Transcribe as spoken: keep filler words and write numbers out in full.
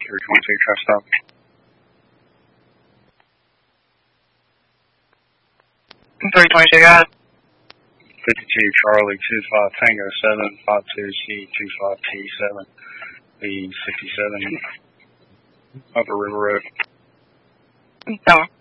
three twenty-two, try stop. three twenty-two, got it. fifty-two, Charlie, two five, Tango, seven, five two, C, two five, T, seven, B, sixty-seven, Upper River Road. Tell me.